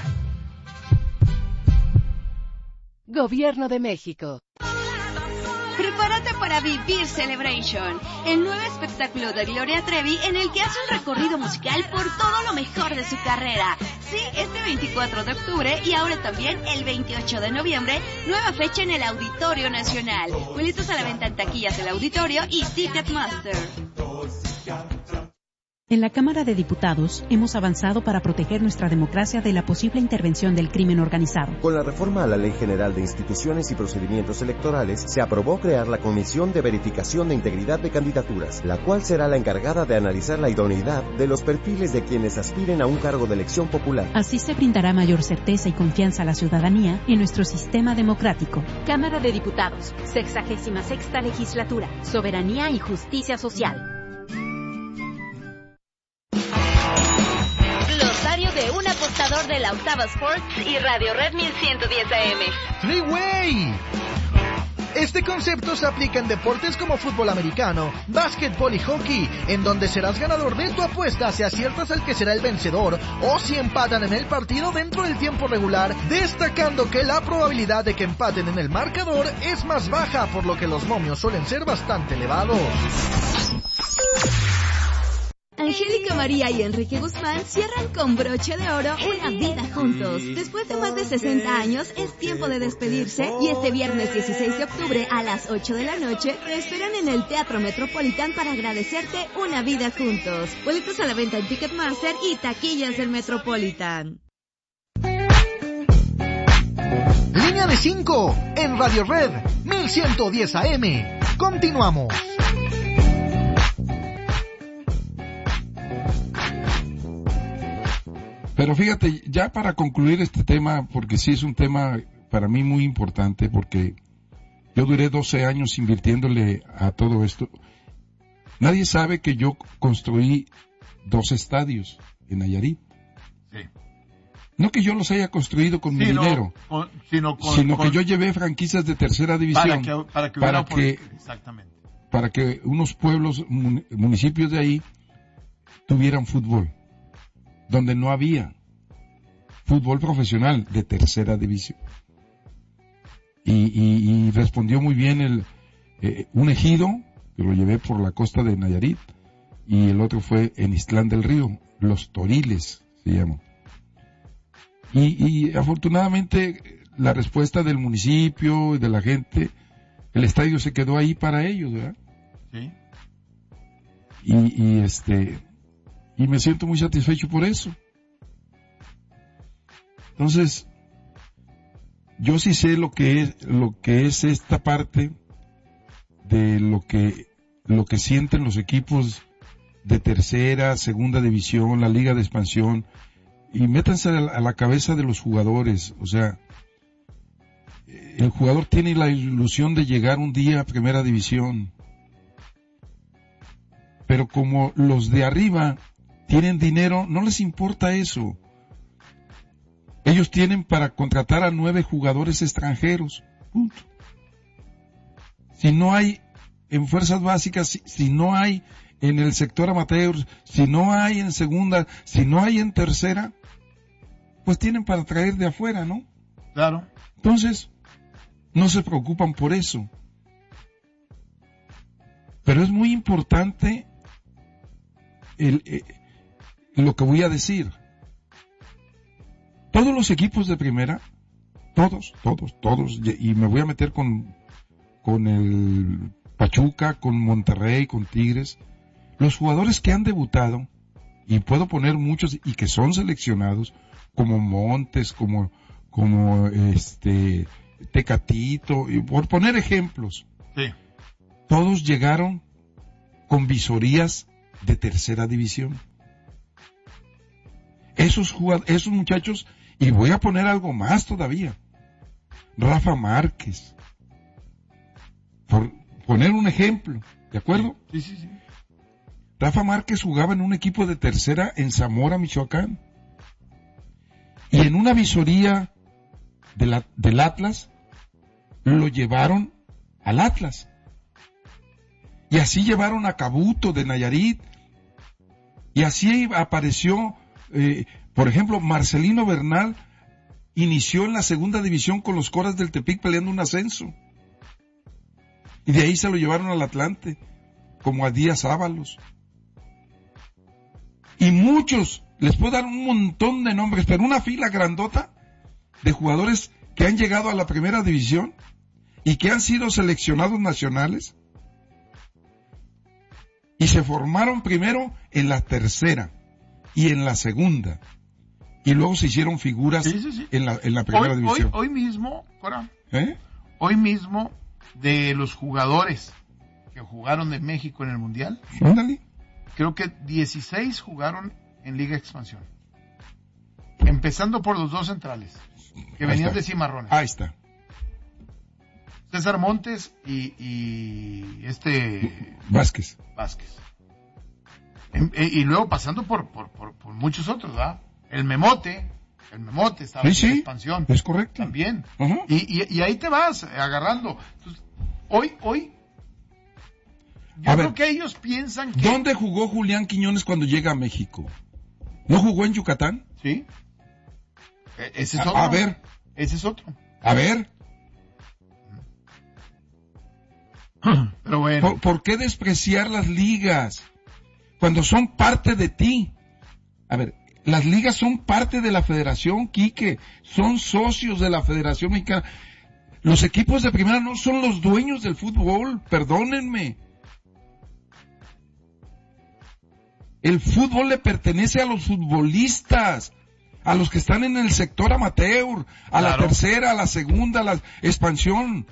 Gobierno de México. Prepárate para Vivir Celebration, el nuevo espectáculo de Gloria Trevi en el que hace un recorrido musical por todo lo mejor de su carrera. Sí, este 24 de octubre y ahora también el 28 de noviembre, nueva fecha en el Auditorio Nacional. Boletos a la venta en taquillas del auditorio y Ticketmaster. En la Cámara de Diputados hemos avanzado para proteger nuestra democracia de la posible intervención del crimen organizado. Con la reforma a la Ley General de Instituciones y Procedimientos Electorales, se aprobó crear la Comisión de Verificación de Integridad de Candidaturas, la cual será la encargada de analizar la idoneidad de los perfiles de quienes aspiren a un cargo de elección popular. Así se brindará mayor certeza y confianza a la ciudadanía en nuestro sistema democrático. Cámara de Diputados, 66ª Legislatura, Soberanía y Justicia Social. De un apostador de la Octava Sports y Radio Red 1110 AM. ¡Freeway! Este concepto se aplica en deportes como fútbol americano, básquetbol y hockey, en donde serás ganador de tu apuesta si aciertas al que será el vencedor o si empatan en el partido dentro del tiempo regular, destacando que la probabilidad de que empaten en el marcador es más baja, por lo que los momios suelen ser bastante elevados. Angélica María y Enrique Guzmán cierran con broche de oro una vida juntos. Después de más de 60 años, es tiempo de despedirse y este viernes 16 de octubre a las 8 de la noche te esperan en el Teatro Metropolitan para agradecerte una vida juntos. Boletos a la venta en Ticketmaster y taquillas del Metropolitan. Línea de 5 en Radio Red 1110 AM. Continuamos. Pero fíjate, ya para concluir este tema, porque sí es un tema para mí muy importante, porque yo duré 12 años invirtiéndole a todo esto. Nadie sabe que yo construí 2 estadios en Nayarit. Sí. No que yo los haya construido con mi dinero, sino que yo llevé franquicias de tercera división para que unos pueblos, municipios de ahí tuvieran fútbol, donde no había fútbol profesional de tercera división. Y respondió muy bien un ejido, que lo llevé por la costa de Nayarit, y el otro fue en Ixtlán del Río, Los Toriles se llama. Y afortunadamente la respuesta del municipio y de la gente, el estadio se quedó ahí para ellos, ¿verdad? Sí. Y me siento muy satisfecho por eso. Entonces, yo sí sé lo que es esta parte de lo que sienten los equipos de tercera, segunda división, la liga de expansión, y métanse a la cabeza de los jugadores. O sea, el jugador tiene la ilusión de llegar un día a primera división, pero como los de arriba tienen dinero, no les importa eso. ellos tienen para contratar a 9 jugadores extranjeros. Punto. Si no hay en fuerzas básicas, si no hay en el sector amateur, si no hay en segunda, si no hay en tercera, pues tienen para traer de afuera, ¿no? Claro. Entonces, no se preocupan por eso. Pero es muy importante lo que voy a decir. Todos los equipos de primera, todos, y me voy a meter con el Pachuca, con Monterrey, con Tigres, los jugadores que han debutado, y puedo poner muchos y que son seleccionados, como Montes, como Tecatito, y por poner ejemplos, sí, todos llegaron con visorías de tercera división. Esos muchachos, y voy a poner algo más todavía, Rafa Márquez, por poner un ejemplo, ¿de acuerdo? Sí. Rafa Márquez jugaba en un equipo de tercera en Zamora, Michoacán, y en una visoría del Atlas lo llevaron al Atlas, y así llevaron a Cabuto de Nayarit, y así apareció, por ejemplo, Marcelino Bernal inició en la segunda división con los Coras del Tepic peleando un ascenso, y de ahí se lo llevaron al Atlante, como a Díaz Ábalos. Y muchos, les puedo dar un montón de nombres, pero una fila grandota de jugadores que han llegado a la primera división y que han sido seleccionados nacionales y se formaron primero en la tercera y en la segunda y luego se hicieron figuras en la primera división. Hoy mismo, Cora, hoy mismo, de los jugadores que jugaron de México en el Mundial, ándale, creo que 16 jugaron en Liga Expansión. Empezando por los 2 centrales, que venían de Cimarrones. Ahí está. César Montes y Vázquez. Y luego pasando por muchos otros, ¿verdad? El Memote estaba en la expansión. Es correcto. También. Uh-huh. Y ahí te vas agarrando. Entonces, hoy yo creo que ellos piensan que... ¿Dónde jugó Julián Quiñones cuando llega a México? ¿No jugó en Yucatán? Sí. Ese es otro. A ver. Ese es otro. A ver. Pero bueno. ¿Por qué despreciar las ligas cuando son parte de ti? A ver, las ligas son parte de la Federación, Quique, son socios de la Federación Mexicana. Los equipos de primera no son los dueños del fútbol, perdónenme. El fútbol le pertenece a los futbolistas, a los que están en el sector amateur, a la tercera, a la segunda, a la expansión.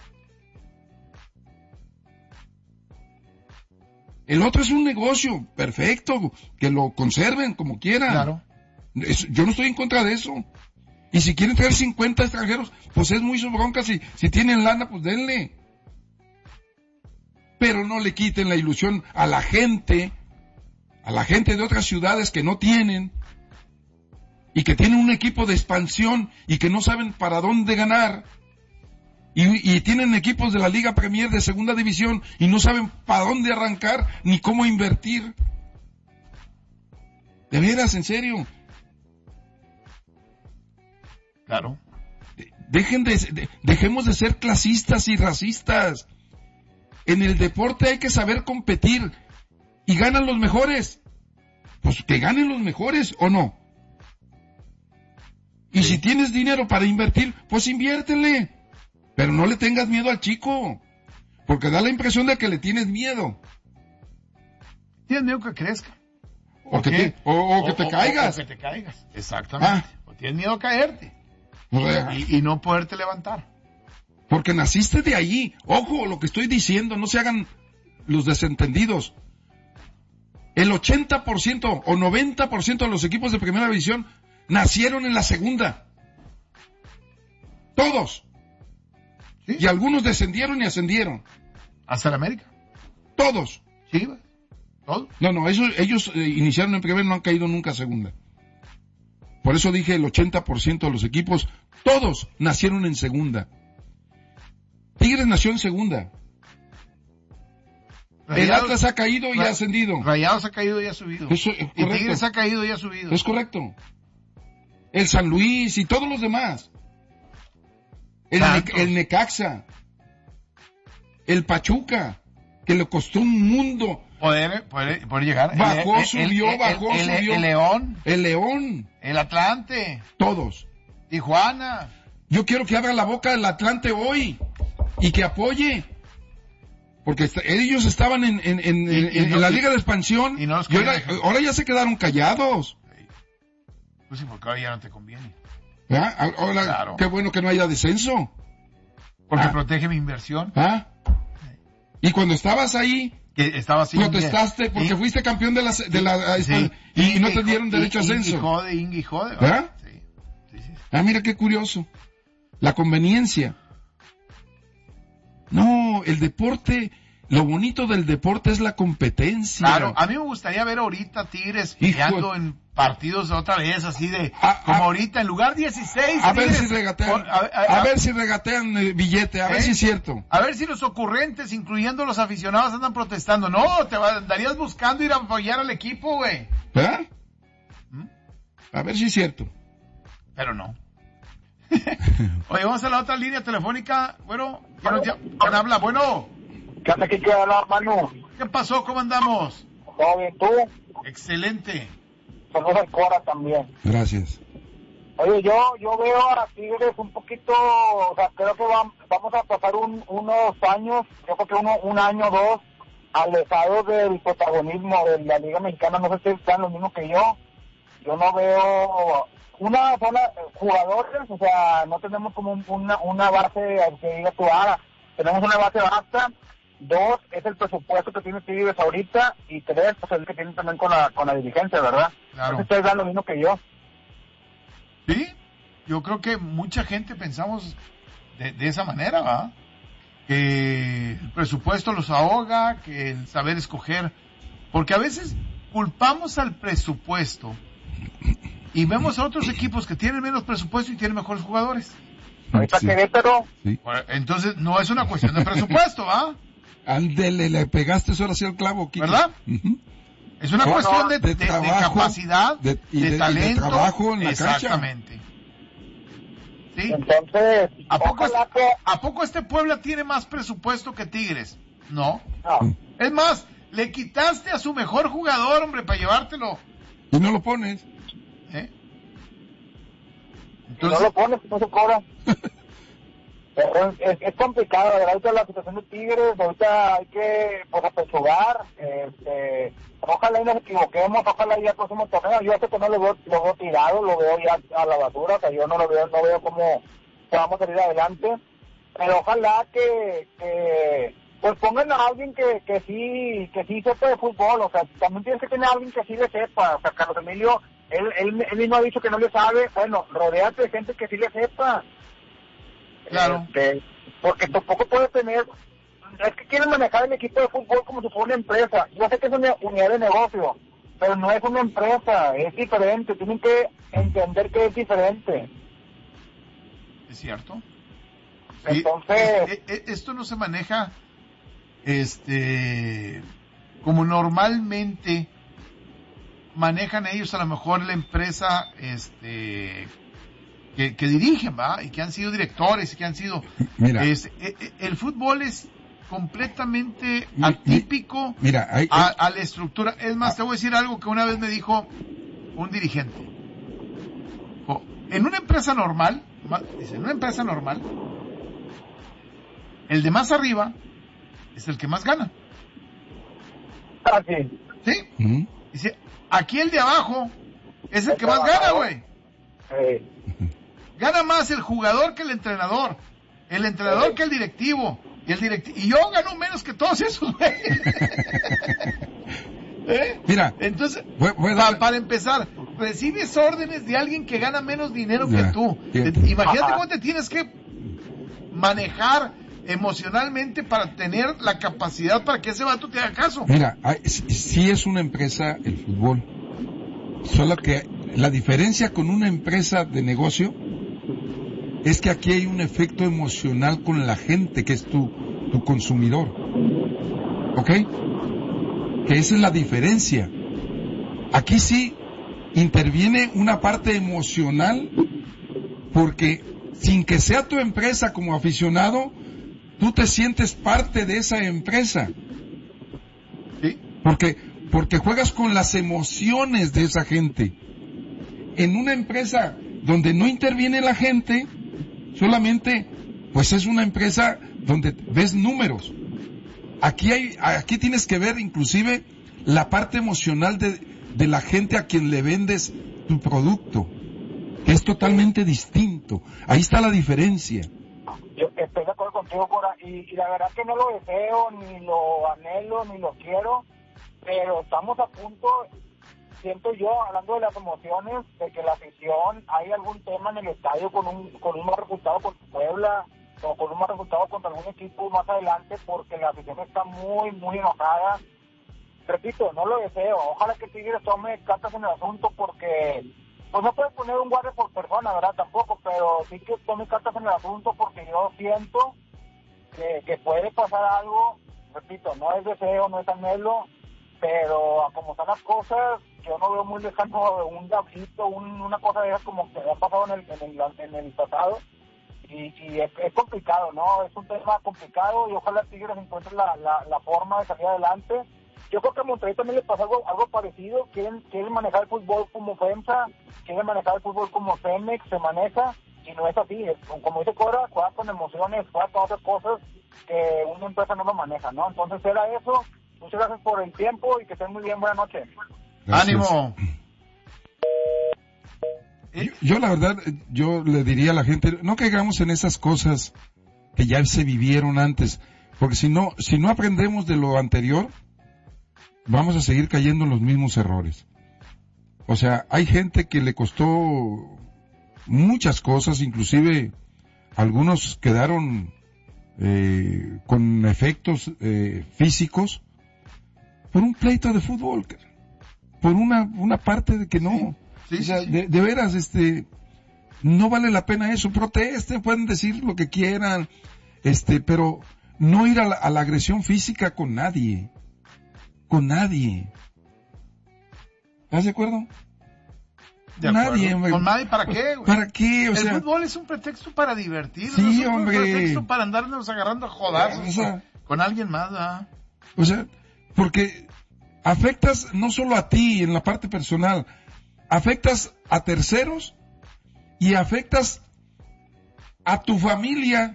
El otro es un negocio, perfecto, que lo conserven como quieran. Claro. Yo no estoy en contra de eso. Y si quieren traer 50 extranjeros, pues es muy su bronca. Si tienen lana, pues denle. Pero no le quiten la ilusión a la gente de otras ciudades que no tienen, y que tienen un equipo de expansión y que no saben para dónde ganar, y tienen equipos de la Liga Premier de segunda división y no saben para dónde arrancar ni cómo invertir. De veras, en serio. Claro. Dejemos de ser clasistas y racistas. En el deporte hay que saber competir y ganan los mejores. Pues que ganen los mejores, ¿o no? Y si tienes dinero para invertir, pues inviértele. Pero no le tengas miedo al chico, porque da la impresión de que le tienes miedo. Tienes miedo que crezca. O que te caigas. O que te caigas, exactamente. O tienes miedo a caerte. Y no poderte levantar. Porque naciste de allí. Ojo, lo que estoy diciendo, no se hagan los desentendidos. El 80% o 90% de los equipos de primera división nacieron en la segunda. Todos. ¿Sí? Y algunos descendieron y ascendieron. ¿Hasta la América? Todos. ¿Sí? ¿Todos? No, ellos iniciaron en primera y no han caído nunca a segunda. por eso dije el 80% de los equipos, todos nacieron en segunda. Tigres nació en segunda. El Atlas ha caído y ha ascendido. Rayados ha caído y ha subido. Eso, y Tigres ha caído y ha subido. Es correcto. El San Luis y todos los demás. El Necaxa. El Pachuca, que le costó un mundo. Poder llegar. Bajó, subió. El León. El León. El Atlante. Todos. Tijuana. Yo quiero que abra la boca el Atlante hoy y que apoye. Porque ellos estaban en la Liga de Expansión y ahora ya se quedaron callados. Pues sí, porque ahora ya no te conviene. Ahora, claro. Qué bueno que no haya descenso. Porque protege mi inversión. Y cuando estabas ahí, protestaste porque fuiste campeón de la sí. y no te dieron derecho a ascenso. Ingi jode. ¿Verdad? Sí. Mira qué curioso. La conveniencia. No, el deporte, lo bonito del deporte es la competencia. Claro, a mí me gustaría ver ahorita Tigres peleando en partidos otra vez, así de, como ahorita, en lugar 16. A ver si regatean, a ver si regatean billete, a ver si es cierto. A ver si los ocurrentes, incluyendo los aficionados, andan protestando. No, te andarías buscando ir a apoyar al equipo, güey. ¿Verdad? A ver si es cierto. Pero no. Oye, vamos a la otra línea telefónica. Bueno, ¿quién habla? Bueno. ¿Qué hace aquí que habla, Manu? ¿Qué pasó? ¿Cómo andamos? ¿Todo bien, tú? Excelente. Saludos al Cora también. Gracias. Oye, yo veo a Tigres un poquito, o sea, creo que vamos a pasar unos años, yo creo que un año o dos, alejados del protagonismo de la Liga Mexicana. No sé si están lo mismo que yo. Yo no veo una sola jugadores, o sea, no tenemos como una base que diga tú, tenemos una base basta. 2, es el presupuesto que tiene Tigres ahorita, y 3, pues el que tiene también con la dirigencia, ¿verdad? Claro. Entonces ustedes dan lo mismo que yo. Sí, yo creo que mucha gente pensamos de esa manera, ¿verdad? Que el presupuesto los ahoga, que el saber escoger, porque a veces culpamos al presupuesto y vemos a otros equipos que tienen menos presupuesto y tienen mejores jugadores. Ahorita Querétaro. Sí. Entonces no es una cuestión de presupuesto, ¿va? Ándele, le pegaste eso así al clavo, Kiko. ¿Verdad? Es una cuestión de trabajo, capacidad, de talento. De trabajo en la exactamente. Cancha. ¿Sí? Entonces, ¿A poco este Puebla tiene más presupuesto que Tigres? No. Es más, le quitaste a su mejor jugador, hombre, para llevártelo. Y no lo pones. Entonces, no lo pones, no se cobra. Pero es complicado, ¿verdad? Ahorita la situación de Tigres, ahorita hay que apechugar, ojalá y nos equivoquemos, ojalá y al próximo torneo, yo sé que no lo veo tirado, lo veo ya a la basura, o sea, yo no veo cómo vamos a salir adelante, pero ojalá que pues pongan a alguien que sí sepa de fútbol, o sea, también tienes que tener a alguien que sí le sepa, o sea, Carlos Emilio, él mismo ha dicho que no le sabe, bueno, rodéate de gente que sí le sepa. Claro. Porque tampoco puede tener, es que quieren manejar el equipo de fútbol como si fuera una empresa. Yo sé que es una unidad de negocio, pero no es una empresa, es diferente, tienen que entender que es diferente. Es cierto. Entonces, esto no se maneja como normalmente manejan ellos, a lo mejor la empresa que dirigen, ¿va? Y que han sido directores, y que han sido... Mira. El fútbol es completamente atípico a la estructura. Es más, te voy a decir algo que una vez me dijo un dirigente. En una empresa normal, el de más arriba es el que más gana. ¿Sí? Dice, aquí el de abajo es el que más gana, güey. Gana más el jugador que el entrenador que el directivo, y yo gano menos que todos esos, güey. Mira, entonces, para empezar, recibes órdenes de alguien que gana menos dinero que tú. Imagínate cómo te tienes que manejar emocionalmente para tener la capacidad para que ese vato te haga caso. Mira, sí es una empresa el fútbol, solo que la diferencia con una empresa de negocio es que aquí hay un efecto emocional con la gente que es tu consumidor. ¿Ok? Que esa es la diferencia. Aquí sí interviene una parte emocional, porque sin que sea tu empresa como aficionado, tú te sientes parte de esa empresa. ¿Sí? Porque juegas con las emociones de esa gente. En una empresa donde no interviene la gente, solamente pues es una empresa donde ves números. Aquí tienes que ver inclusive la parte emocional de la gente a quien le vendes tu producto, que es totalmente distinto. Ahí está la diferencia. Yo estoy de acuerdo contigo, Cora, y la verdad que no lo deseo, ni lo anhelo, ni lo quiero, pero estamos a punto, siento yo, hablando de las emociones, de que la afición, hay algún tema en el estadio con un mal resultado contra Puebla, o con un mal resultado contra algún equipo más adelante, porque la afición está muy, muy enojada. Repito, no lo deseo, ojalá que Tigres tome cartas en el asunto, porque pues no puede poner un guardia por persona, ¿verdad? Tampoco, pero sí que tome cartas en el asunto, porque yo siento que puede pasar algo. Repito, no es deseo, no es anhelo, pero como están las cosas, yo no veo muy lejano un diablito, una cosa de esas como que ha pasado en el pasado, y es complicado, ¿no? Es un tema complicado, y ojalá Tigres encuentre la forma de salir adelante. Yo creo que a Monterrey también le pasa algo parecido. Quieren manejar el fútbol como FEMSA, quieren manejar el fútbol como Cemex se maneja, y no es así. Como dice Cora, juega con emociones, juega con otras cosas que una empresa no lo maneja, ¿no? Entonces era eso. Muchas gracias por el tiempo y que estén muy bien. Buenas noches. Gracias. ¡Ánimo! Yo la verdad, yo le diría a la gente, no caigamos en esas cosas que ya se vivieron antes, porque si no aprendemos de lo anterior, vamos a seguir cayendo en los mismos errores. O sea, hay gente que le costó muchas cosas, inclusive algunos quedaron con efectos físicos por un pleito de fútbol, por una parte de que no. Sí, o sea, de veras, no vale la pena eso. Protesten, pueden decir lo que quieran, pero no ir a la agresión física con nadie. Con nadie. ¿Estás de acuerdo? Nadie, hombre. ¿Con nadie para qué, güey? ¿Para qué? El fútbol es un pretexto para divertirnos. Sí, no es un pretexto para andarnos agarrando a jodazos con alguien más, ¿verdad? O sea, porque afectas no solo a ti en la parte personal, afectas a terceros y afectas a tu familia.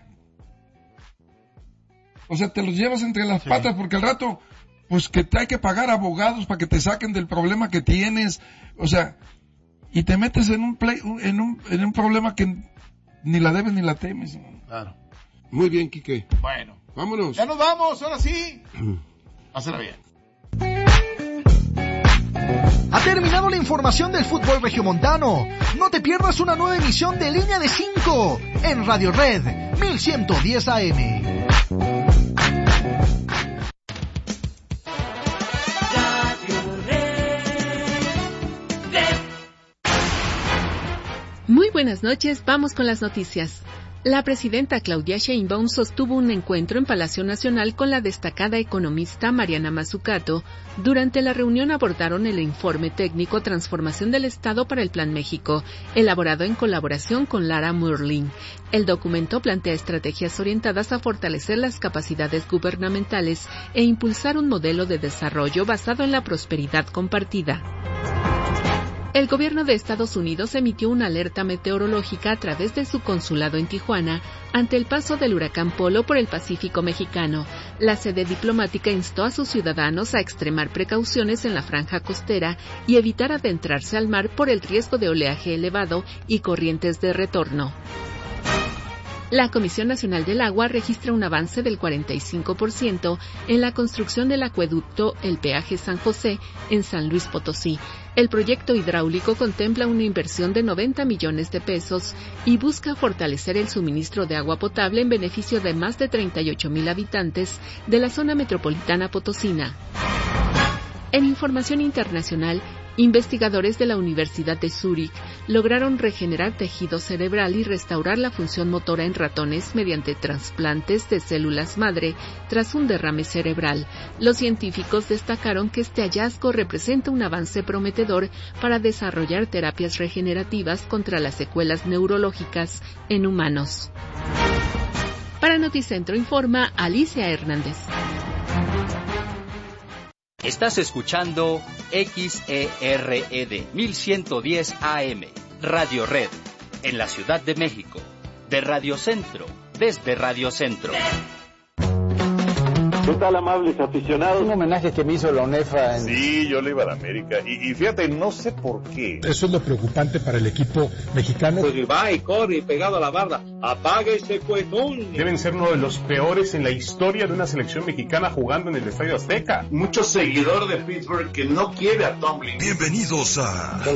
O sea, te los llevas entre las patas, porque al rato, pues que te hay que pagar abogados para que te saquen del problema que tienes. O sea, y te metes en un problema que ni la debes ni la temes. Claro. Muy bien, Quique. Bueno. Vámonos. Ya nos vamos, ahora sí. Pásala bien. Ha terminado la información del fútbol regiomontano. No te pierdas una nueva emisión de Línea de 5 en Radio Red 1110 AM. Muy buenas noches, vamos con las noticias. La presidenta Claudia Sheinbaum sostuvo un encuentro en Palacio Nacional con la destacada economista Mariana Mazzucato. Durante la reunión abordaron el informe técnico Transformación del Estado para el Plan México, elaborado en colaboración con Lara Murling. El documento plantea estrategias orientadas a fortalecer las capacidades gubernamentales e impulsar un modelo de desarrollo basado en la prosperidad compartida. El gobierno de Estados Unidos emitió una alerta meteorológica a través de su consulado en Tijuana ante el paso del huracán Polo por el Pacífico mexicano. La sede diplomática instó a sus ciudadanos a extremar precauciones en la franja costera y evitar adentrarse al mar por el riesgo de oleaje elevado y corrientes de retorno. La Comisión Nacional del Agua registra un avance del 45% en la construcción del acueducto El Peaje San José en San Luis Potosí. El proyecto hidráulico contempla una inversión de 90 millones de pesos y busca fortalecer el suministro de agua potable en beneficio de más de 38,000 habitantes de la zona metropolitana potosina. En información internacional, Investigadores de la Universidad de Zúrich lograron regenerar tejido cerebral y restaurar la función motora en ratones mediante trasplantes de células madre tras un derrame cerebral. Los científicos destacaron que este hallazgo representa un avance prometedor para desarrollar terapias regenerativas contra las secuelas neurológicas en humanos. Para Noticentro informa Alicia Hernández. Estás escuchando XERED 1110 AM, Radio Red, en la Ciudad de México, de Radio Centro, desde Radio Centro. ¿Qué tal, amables aficionados? Un homenaje que me hizo la UNEFA. Sí, yo le iba a la América. Y fíjate, no sé por qué. Eso es lo preocupante para el equipo mexicano. Pues va y corre pegado a la barda. Apáguese, pues, no. Deben ser uno de los peores en la historia de una selección mexicana jugando en el Estadio Azteca. Mucho seguidor de Pittsburgh que no quiere a Tomlin. Bienvenidos a